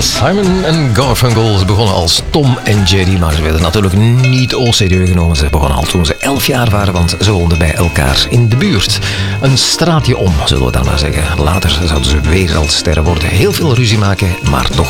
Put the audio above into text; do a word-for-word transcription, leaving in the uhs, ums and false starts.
Simon en Garfunkel. Ze begonnen als Tom en Jerry, maar ze werden natuurlijk niet au serieus genomen. Ze begonnen al toen ze elf jaar waren, want ze woonden bij elkaar in de buurt. Een straatje om, zullen we dan maar zeggen. Later zouden ze wereldsterren worden. Heel veel ruzie maken, maar toch